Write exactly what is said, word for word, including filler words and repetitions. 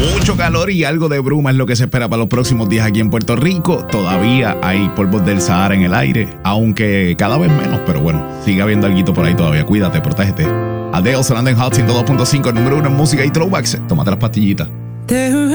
Mucho calor y algo de bruma es lo que se espera para los próximos días aquí en Puerto Rico. Todavía hay polvos del Sahara en el aire, aunque cada vez menos, pero bueno, sigue habiendo alguito por ahí todavía. Cuídate, protégete. Adele sonando en Hot ciento dos punto cinco, el número uno en música y throwbacks. Tómate las pastillitas.